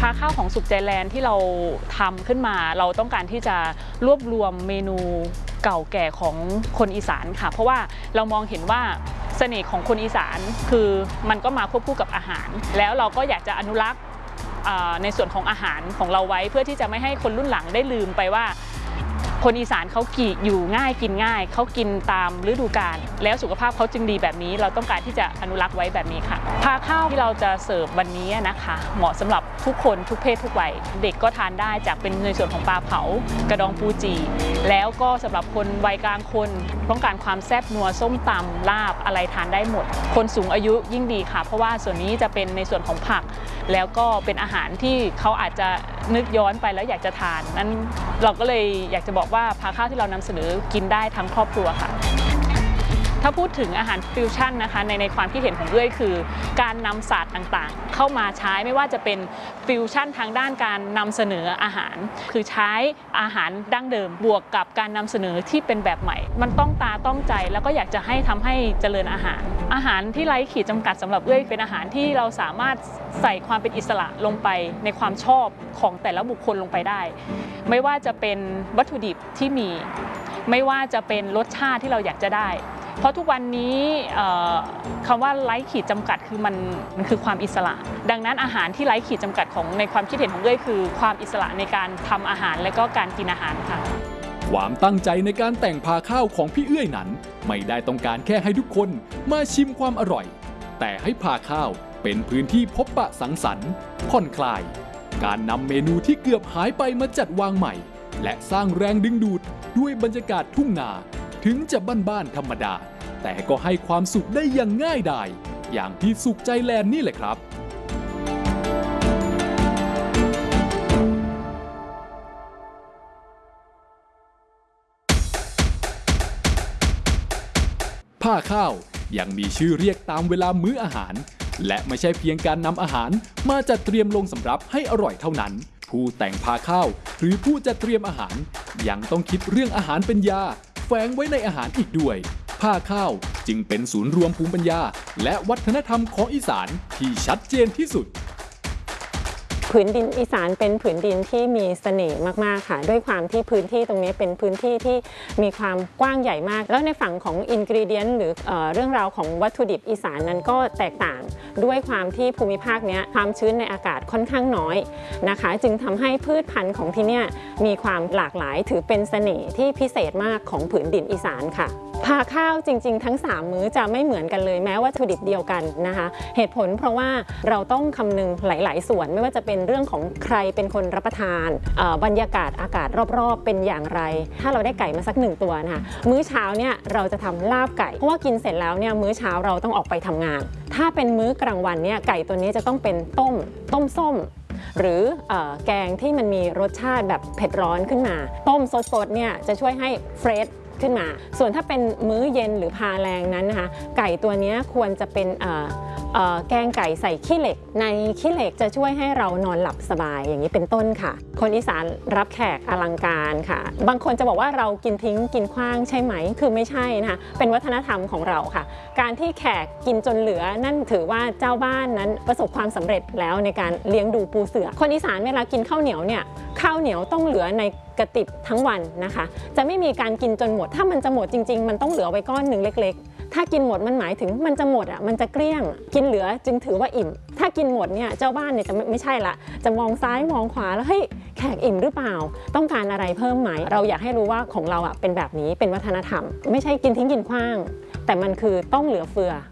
พาข้าวของสุขใจแลนด์ที่เราทำขึ้นมาเราต้องการที่จะรวบรวมเมนูเก่าแก่ของคนอีสานค่ะเพราะว่าเรามองเห็นว่าเสน่ห์ของคนอีสานคือมันก็มาควบคู่กับอาหารแล้วเราก็อยากจะอนุรักษ์ในส่วนของอาหารของเราไว้เพื่อที่จะไม่ให้คนรุ่นหลังได้ลืมไปว่าคนอีสานเขาอยู่ง่ายกินง่ายเขากินตามฤดูกาลแล้วสุขภาพเขาจึงดีแบบนี้เราต้องการที่จะอนุรักษ์ไว้แบบนี้ค่ะพาข้าวที่เราจะเสิร์ฟวันนี้นะคะเหมาะสำหรับทุกคนทุกเพศทุกวัยเด็กก็ทานได้จากเป็นในส่วนของปลาเผากระดองปูจีแล้วก็สำหรับคนวัยกลางคนต้องการความแซ่บนัวส้มตำลาบอะไรทานได้หมดคนสูงอายุยิ่งดีค่ะเพราะว่าส่วนนี้จะเป็นในส่วนของผักแล้วก็เป็นอาหารที่เขาอาจจะนึกย้อนไปแล้วอยากจะทานนั้นเราก็เลยอยากจะบอกว่าพาข้าวที่เรานำเสนอกินได้ทั้งครอบครัวค่ะถ้าพูดถึงอาหารฟิวชั่นนะคะในความคิดเห็นของเอ้ยคือการนำศาสตร์ต่างๆเข้ามาใช้ไม่ว่าจะเป็นฟิวชั่นทางด้านการนำเสนออาหารคือใช้อาหารดั้งเดิมบวกกับการนำเสนอที่เป็นแบบใหม่มันต้องตาต้องใจแล้วก็อยากจะให้ทำให้เจริญอาหารที่ไร้ขีดจำกัดสำหรับเอ้ยเป็นอาหารที่เราสามารถใส่ความเป็นอิสระลงไปในความชอบของแต่ละบุคคลลงไปได้ไม่ว่าจะเป็นวัตถุดิบที่มีไม่ว่าจะเป็นรสชาติที่เราอยากจะได้เพราะทุกวันนี้คำว่าไร้ขีดจำกัดคือมันคือความอิสระดังนั้นอาหารที่ไร้ขีดจำกัดของในความคิดเห็นของเอ้ยคือความอิสระในการทำอาหารและก็การกินอาหารค่ะความตั้งใจในการแต่งพาข้าวของพี่เอื้อยนั้นไม่ได้ต้องการแค่ให้ทุกคนมาชิมความอร่อยแต่ให้พาข้าวเป็นพื้นที่พบปะสังสรรค์ผ่อนคลายการนำเมนูที่เกือบหายไปมาจัดวางใหม่และสร้างแรงดึงดูดด้วยบรรยากาศทุ่งนาถึงจะบ้านๆธรรมดาแต่ก็ให้ความสุขได้อย่างง่ายดายอย่างที่สุขใจแลนด์นี่แหละครับพาข้าวยังมีชื่อเรียกตามเวลามื้ออาหารและไม่ใช่เพียงการนำอาหารมาจัดเตรียมลงสำรับให้อร่อยเท่านั้นผู้แต่งพาข้าวหรือผู้จัดเตรียมอาหารยังต้องคิดเรื่องอาหารเป็นยาแฝงไว้ในอาหารอีกด้วยพาข้าวจึงเป็นศูนย์รวมภูมิปัญญาและวัฒนธรรมของอีสานที่ชัดเจนที่สุดผืนดินอีสานเป็นผืนดินที่มีเสน่ห์มากๆค่ะด้วยความที่พื้นที่ตรงนี้เป็นพื้นที่ที่มีความกว้างใหญ่มากแล้วในฝั่งของอินกรีเดียนหรือเรื่องราวของวัตถุดิบอีสานนั้นก็แตกต่างด้วยความที่ภูมิภาคนี้ความชื้นในอากาศค่อนข้างน้อยนะคะจึงทำให้พืชพันธุ์ของที่นี่มีความหลากหลายถือเป็นเสน่ห์ที่พิเศษมากของผืนดินอีสานค่ะพาข้าวจริงๆทั้ง3มื้อจะไม่เหมือนกันเลยแม้ว่าวัตถุดิบเดียวกันนะคะเหตุผลเพราะว่าเราต้องคำนึงหลายๆส่วนไม่ว่าจะเป็นเรื่องของใครเป็นคนรับประทานบรรยากาศอากาศรอบๆเป็นอย่างไรถ้าเราได้ไก่มาสัก1ตัวนะคะมื้อเช้าเนี่ยเราจะทำลาบไก่เพราะว่ากินเสร็จแล้วเนี่ยมื้อเช้าเราต้องออกไปทำงานถ้าเป็นมื้อกลางวันเนี่ยไก่ตัวนี้จะต้องเป็นต้มส้มหรือแกงที่มันมีรสชาติแบบเผ็ดร้อนขึ้นมาต้มสดๆเนี่ยจะช่วยให้เฟรชขึ้นมาส่วนถ้าเป็นมื้อเย็นหรือพาแรงนั้นนะคะไก่ตัวนี้ควรจะเป็นแกงไก่ใส่ขี้เหล็กในขี้เหล็กจะช่วยให้เรานอนหลับสบายอย่างนี้เป็นต้นค่ะคนอีสานรับแขกอลังการค่ะบางคนจะบอกว่าเรากินทิ้งกินขว้างใช่ไหมคือไม่ใช่นะคะเป็นวัฒนธรรมของเราค่ะการที่แขกกินจนเหลือนั่นถือว่าเจ้าบ้านนั้นประสบความสำเร็จแล้วในการเลี้ยงดูปูเสือคนอีสานเวลากินข้าวเหนียวเนี่ยข้าวเหนียวต้องเหลือในกระติบทั้งวันนะคะจะไม่มีการกินจนหมดถ้ามันจะหมดจริงๆมันต้องเหลือไว้ก้อนหนึ่งเล็กๆถ้ากินหมดมันหมายถึงมันจะหมดมันจะเกลี้ยงกินเหลือจึงถือว่าอิ่มถ้ากินหมดเนี่ยเจ้าบ้านเนี่ยจะไม่ใช่ละจะมองซ้ายมองขวาแล้วเฮ้ยแขกอิ่มหรือเปล่าต้องการอะไรเพิ่มไหมเราอยากให้รู้ว่าของเราเป็นแบบนี้เป็นวัฒนธรรมไม่ใช่กินทิ้งกินขว้างแต่มันคือต้องเหลือเฟือ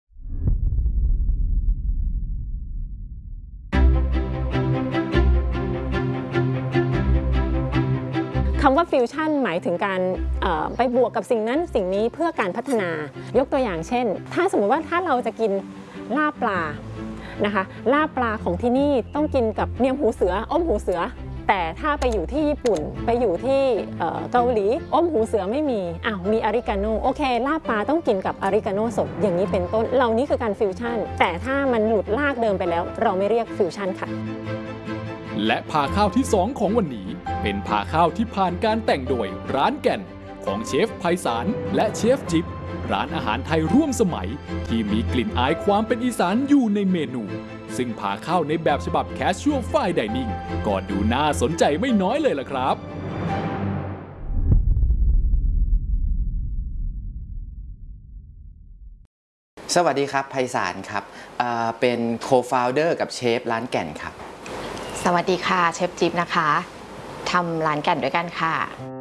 คำว่าฟิวชั่นหมายถึงการไปบวกกับสิ่งนั้นสิ่งนี้เพื่อการพัฒนายกตัวอย่างเช่นถ้าสมมติว่าถ้าเราจะกินลาบปลานะคะลาบปลาของที่นี่ต้องกินกับเนียมหูเสืออ้อมหูเสือแต่ถ้าไปอยู่ที่ญี่ปุ่นไปอยู่ที่เกาหลีอ้อมหูเสือไม่มีมีอาริกาโนโอเคลาบปลาต้องกินกับอาริกาโนสดอย่างนี้เป็นต้นเหล่านี้คือการฟิวชั่นแต่ถ้ามันหลุดลากเดิมไปแล้วเราไม่เรียกฟิวชั่นค่ะและพาข้าวที่2ของวันนี้เป็นพาข้าวที่ผ่านการแต่งโดยร้านแก่นของเชฟไพศาลและเชฟจิ๊บร้านอาหารไทยร่วมสมัยที่มีกลิ่นอายความเป็นอีสานอยู่ในเมนูซึ่งพาข้าวในแบบฉบับ Casual Fine Dining ก็ดูน่าสนใจไม่น้อยเลยล่ะครับสวัสดีครับไพศาลครับเป็น Co-founder กับเชฟร้านแก่นครับสวัสดีค่ะเชฟจิ๊บนะคะทำร้านแก่นด้วยกันค่ะ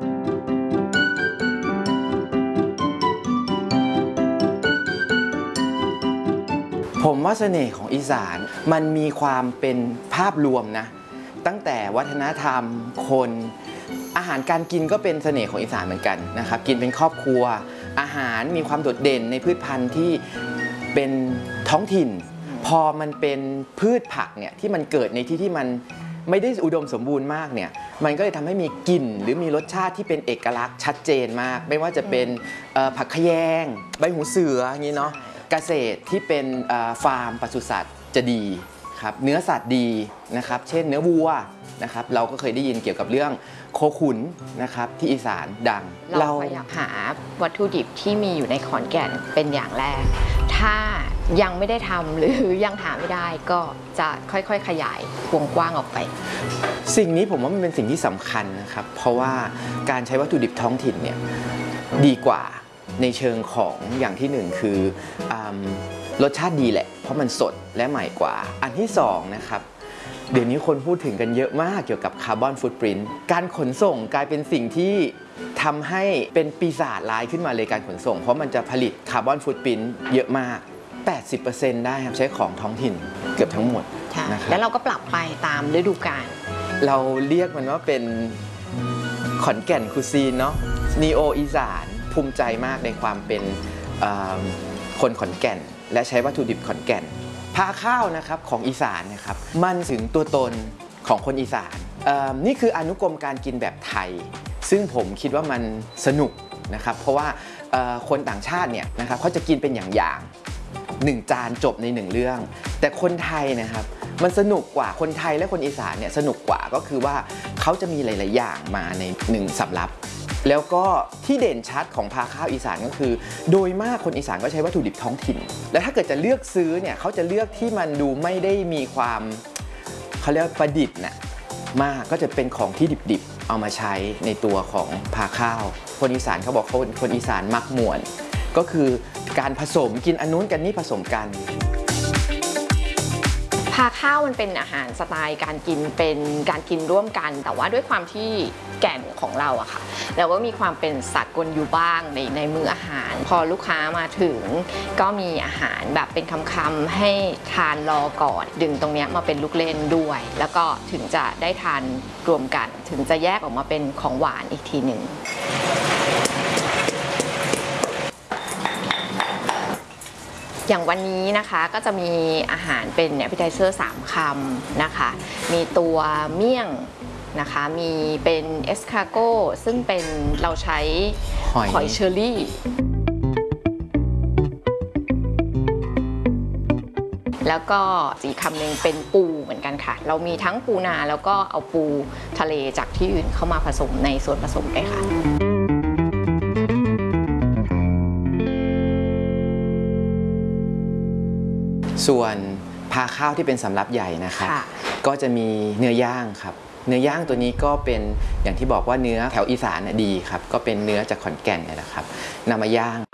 ผมว่าเสน่ห์ของอีสานมันมีความเป็นภาพรวมนะตั้งแต่วัฒนธรรมคนอาหารการกินก็เป็นเสน่ห์ของอีสานเหมือนกันนะครับกินเป็นครอบครัวอาหารมีความโดดเด่นในพืชพันธุ์ที่เป็นท้องถิ่นพอมันเป็นพืชผักเนี่ยที่มันเกิดในที่ที่มันไม่ได้อุดมสมบูรณ์มากเนี่ยมันก็เลยทำให้มีกลิ่นหรือมีรสชาติที่เป็นเอกลักษณ์ชัดเจนมากไม่ว่าจะเป็นผักขยงใบหูเสืออย่างนี้เนาะเกษตรที่เป็นฟาร์มปศุสัตว์จะดีครับเนื้อสัตว์ดีนะครับเช่นเนื้อวัวนะครับเราก็เคยได้ยินเกี่ยวกับเรื่องโคขุนนะครับที่อีสานดังเราอยากหาวัตถุดิบที่มีอยู่ในขอนแก่นเป็นอย่างแรกถ้ายังไม่ได้ทำหรือยังหาไม่ได้ก็จะค่อยๆขยายวงกว้างออกไปสิ่งนี้ผมว่ามันเป็นสิ่งที่สำคัญนะครับเพราะว่าการใช้วัตถุดิบท้องถิ่นเนี่ยดีกว่าในเชิงของอย่างที่หนึ่งคือรสชาติดีแหละเพราะมันสดและใหม่กว่าอันที่สองนะครับเดี๋ยวนี้คนพูดถึงกันเยอะมากเกี่ยวกับคาร์บอนฟุตปรินท์การขนส่งกลายเป็นสิ่งที่ทำให้เป็นปีศาจร้ายขึ้นมาเลยการขนส่งเพราะมันจะผลิตคาร์บอนฟุตปรินท์เยอะมาก 80% ได้ครับใช้ของท้องถิ่นเกือบทั้งหมดนะครับแล้วเราก็ปรับไปตามฤดูกาลเราเรียกมันว่าเป็นขอนแก่นคูซีนเนาะนีโออีสานภูมิใจมากในความเป็นคนขอนแก่นและใช้วัตถุดิบขอนแก่นพาข้าวนะครับของอีสานนะครับมันถึงตัวตนของคนอีสานนี่คืออนุกรมการกินแบบไทยซึ่งผมคิดว่ามันสนุกนะครับเพราะว่าคนต่างชาติเนี่ยนะครับเขาจะกินเป็นอย่าง1 จานจบใน1เรื่องแต่คนไทยนะครับมันสนุกกว่าคนไทยและคนอีสานเนี่ยสนุกกว่าก็คือว่าเขาจะมีหลายๆอย่างมาใน1สำรับแล้วก็ที่เด่นชัดของพาข้าวอีสานก็คือโดยมากคนอีสานก็ใช้วัตถุดิบท้องถิ่นและถ้าเกิดจะเลือกซื้อเนี่ยเขาจะเลือกที่มันดูไม่ได้มีความเขาเรียกประดิษฐ์นะมากก็จะเป็นของที่ดิบๆเอามาใช้ในตัวของพาข้าวคนอีสานเขาบอกเขาเป็นคนอีสานมักม่วนก็คือการผสมกินอันนู้นกันนี่ผสมกันพาข้าวมันเป็นอาหารสไตล์การกินเป็นการกินร่วมกันแต่ว่าด้วยความที่แก่นของเราอะค่ะแล้วก็มีความเป็นสากลอยู่บ้างในมื้ออาหารพอลูกค้ามาถึงก็มีอาหารแบบเป็นคำๆให้ทานรอก่อนดึงตรงนี้มาเป็นลูกเล่นด้วยแล้วก็ถึงจะได้ทานรวมกันถึงจะแยกออกมาเป็นของหวานอีกทีหนึ่งอย่างวันนี้นะคะก็จะมีอาหารเป็นappetizer 3 คำนะคะมีตัวเมี่ยงนะคะมีเป็นเอสคาโก้ซึ่งเป็นเราใช้หอยเชอรี่แล้วก็อีกคำหนึ่งเป็นปูเหมือนกันค่ะเรามีทั้งปูนาแล้วก็เอาปูทะเลจากที่อื่นเข้ามาผสมในส่วนผสมด้วยค่ะส่วนพาข้าวที่เป็นสำรับใหญ่นะครับก็จะมีเนื้อย่างครับเนื้อย่างตัวนี้ก็เป็นอย่างที่บอกว่าเนื้อแถวอีสานดีครับก็เป็นเนื้อจากขอนแก่นนะครับนำมาย่าง